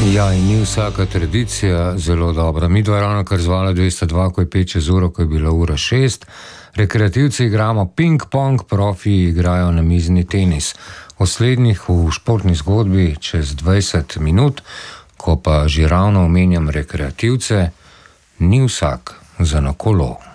Ja, in ni vsaka tradicija zelo dobra. Mi dva ravno kar zvala 202, ko je 5 čez uro, ko je bila ura 6. Rekreativci igramo ping-pong, profi igrajo namizni tenis. O slednjih v športni zgodbi čez 20 minut, ko pa že ravno omenjam rekreativce, ni vsak za na kolo.